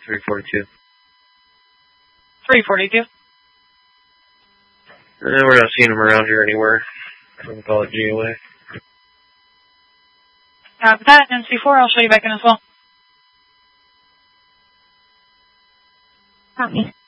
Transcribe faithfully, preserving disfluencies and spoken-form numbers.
three forty-two. three forty-two. Uh, we're not seeing them around here anywhere. I'm going to call it G O A. Copy that. M C four, I'll show you back in as well. Copy.